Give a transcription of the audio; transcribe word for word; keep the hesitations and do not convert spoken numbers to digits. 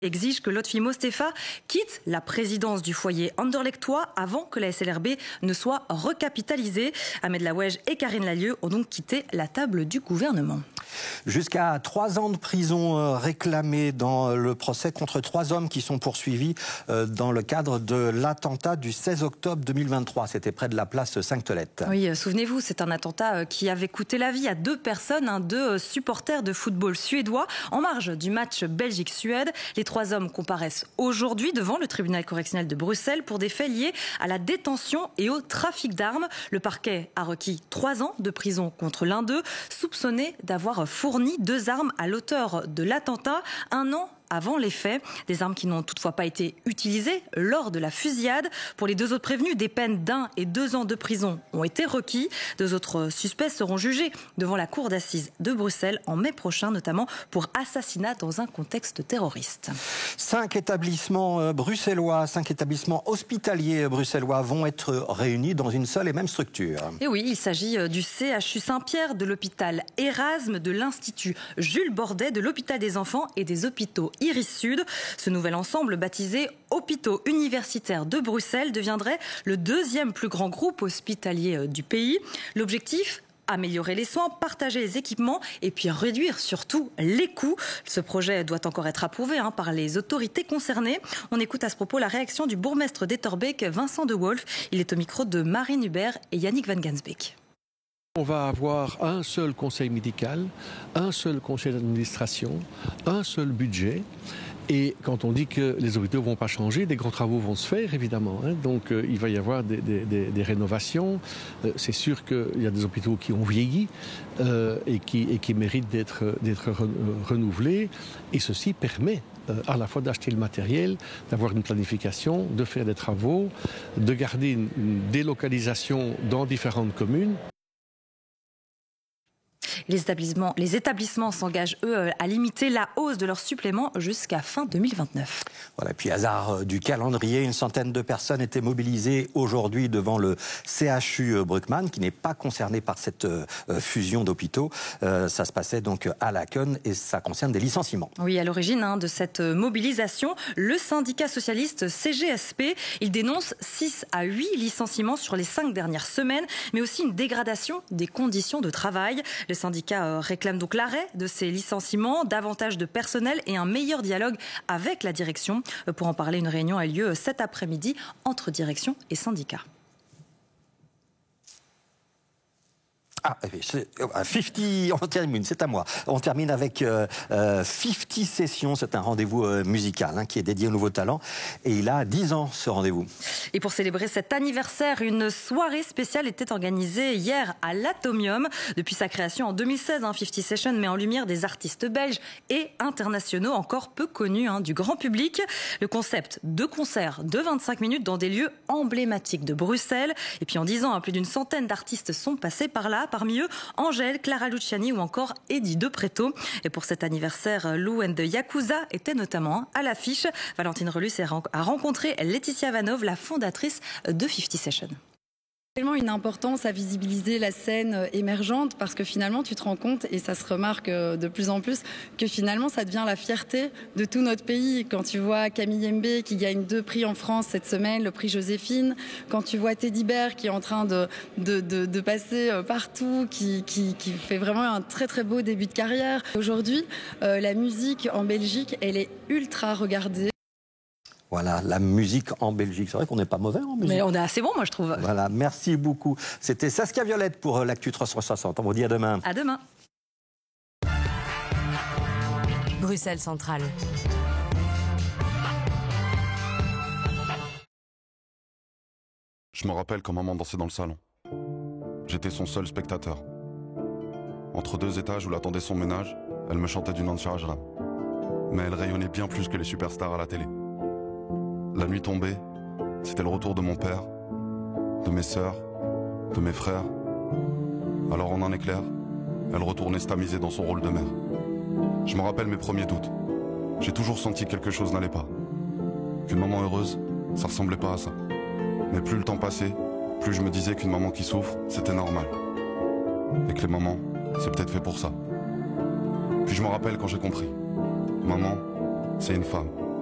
exige que Lotfi Mostefa quitte la présidence du foyer anderlechtois avant que la S L R B ne soit recapitalisée. Ahmed Laouej et Karine Lallieu ont donc quitté la table du gouvernement. Jusqu'à trois ans de prison réclamés dans le procès contre trois hommes qui sont poursuivis dans le cadre de l'attentat du seize octobre deux mille vingt-trois. C'était près de la place Sainte-Tolette. Oui, souvenez-vous, c'est un attentat qui avait coûté la vie à deux personnes, hein, deux supporters de football suédois, en marge du match Belgique-Suède. Les trois hommes comparaissent aujourd'hui devant le tribunal correctionnel de Bruxelles pour des faits liés à la détention et au trafic d'armes. Le parquet a requis trois ans de prison contre l'un d'eux, soupçonné d'avoir fourni deux armes à l'auteur de l'attentat un an avant les faits. Des armes qui n'ont toutefois pas été utilisées lors de la fusillade. Pour les deux autres prévenus, des peines d'un et deux ans de prison ont été requis. Deux autres suspects seront jugés devant la cour d'assises de Bruxelles en mai prochain, notamment pour assassinat dans un contexte terroriste. Cinq établissements bruxellois, cinq établissements hospitaliers bruxellois vont être réunis dans une seule et même structure. Et oui, il s'agit du C H U Saint-Pierre, de l'hôpital Erasme, de l'Institut Jules Bordet, de l'hôpital des enfants et des hôpitaux Iris Sud. Ce nouvel ensemble, baptisé Hôpitaux universitaires de Bruxelles, deviendrait le deuxième plus grand groupe hospitalier du pays. L'objectif ? Améliorer les soins, partager les équipements et puis réduire surtout les coûts. Ce projet doit encore être approuvé hein, par les autorités concernées. On écoute à ce propos la réaction du bourgmestre d'Etterbeek, Vincent De Wolf. Il est au micro de Marine Hubert et Yannick Van Gansbeek. On va avoir un seul conseil médical, un seul conseil d'administration, un seul budget. Et quand on dit que les hôpitaux ne vont pas changer, des grands travaux vont se faire, évidemment. Hein. Donc euh, il va y avoir des, des, des, des rénovations. Euh, c'est sûr qu'il y a des hôpitaux qui ont vieilli euh, et, qui, et qui méritent d'être, d'être re, renouvelés. Et ceci permet euh, à la fois d'acheter le matériel, d'avoir une planification, de faire des travaux, de garder une, une délocalisation dans différentes communes. Les établissements, les établissements s'engagent, eux, à limiter la hausse de leurs suppléments jusqu'à fin deux mille vingt-neuf. Voilà, puis hasard du calendrier, une centaine de personnes étaient mobilisées aujourd'hui devant le C H U Bruckmann, qui n'est pas concerné par cette euh, fusion d'hôpitaux. Euh, ça se passait donc à Laken et ça concerne des licenciements. Oui, à l'origine hein, de cette mobilisation, le syndicat socialiste C G S P, il dénonce six à huit licenciements sur les cinq dernières semaines, mais aussi une dégradation des conditions de travail. Le syndicat réclame donc l'arrêt de ces licenciements, davantage de personnel et un meilleur dialogue avec la direction. Pour en parler, une réunion a lieu cet après-midi entre direction et syndicats. Ah, cinquante, on termine, c'est à moi. On termine avec euh, cinquante Sessions, c'est un rendez-vous euh, musical hein, qui est dédié aux nouveaux talents. Et il a dix ans, ce rendez-vous. Et pour célébrer cet anniversaire, une soirée spéciale était organisée hier à l'Atomium. Depuis sa création en deux mille seize, hein, cinquante Sessions met en lumière des artistes belges et internationaux encore peu connus hein, du grand public. Le concept de concerts de vingt-cinq minutes dans des lieux emblématiques de Bruxelles. Et puis en dix ans, hein, plus d'une centaine d'artistes sont passés par là. Parmi eux, Angèle, Clara Luciani ou encore Eddie De Pretto. Et pour cet anniversaire, Lou and the Yakuza était notamment à l'affiche. Valentine Relus a rencontré Laetitia Vanov, la fondatrice de cinquante Sessions. Tellement une importance à visibiliser la scène émergente parce que finalement tu te rends compte, et ça se remarque de plus en plus, que finalement ça devient la fierté de tout notre pays. Quand tu vois Camille Mbé qui gagne deux prix en France cette semaine, le prix Joséphine, quand tu vois Teddy Bear qui est en train de, de, de, de passer partout, qui, qui, qui fait vraiment un très très beau début de carrière. Aujourd'hui, euh, la musique en Belgique, elle est ultra regardée. Voilà, la musique en Belgique. C'est vrai qu'on n'est pas mauvais en musique. Mais on est assez bon, moi, je trouve. Voilà, merci beaucoup. C'était Saskia Violette pour l'Actu trois cent soixante. On vous dit à demain. À demain. Bruxelles Centrale. Je me rappelle quand maman dansait dans le salon. J'étais son seul spectateur. Entre deux étages où l'attendait son ménage, elle me chantait du Nancy Ajram. Mais elle rayonnait bien plus que les superstars à la télé. La nuit tombée, c'était le retour de mon père, de mes sœurs, de mes frères. Alors en un éclair, elle retournait se tamiser dans son rôle de mère. Je me rappelle mes premiers doutes. J'ai toujours senti que quelque chose n'allait pas. Qu'une maman heureuse, ça ressemblait pas à ça. Mais plus le temps passait, plus je me disais qu'une maman qui souffre, c'était normal. Et que les mamans, c'est peut-être fait pour ça. Puis je me rappelle quand j'ai compris. Maman, c'est une femme.